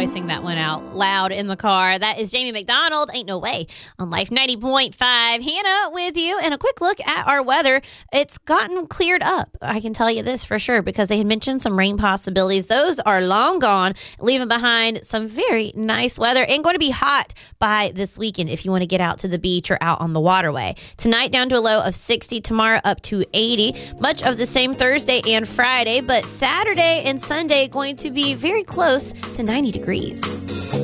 voicing that one out loud in the car. That is Jamie McDonald, Ain't No Way, on Life 90.5. Hannah with you, and a quick look at our weather. It's gotten cleared up. I can tell you this for sure, because they had mentioned some rain possibilities. Those are long gone, leaving behind some very nice weather, and going to be hot by this weekend if you want to get out to the beach or out on the waterway. Tonight down to a low of 60, tomorrow up to 80. Much of the same Thursday and Friday, but Saturday and Sunday going to be very close to 90 degrees.